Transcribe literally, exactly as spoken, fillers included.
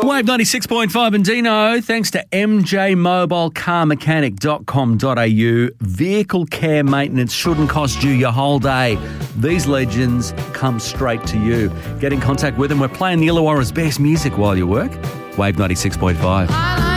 Wave ninety-six point five and Dino, thanks to m j mobile car mechanic dot com dot a u. Vehicle care maintenance shouldn't cost you your whole day. These legends come straight to you. Get in contact with them. We're playing the Illawarra's best music while you work. Wave ninety-six point five.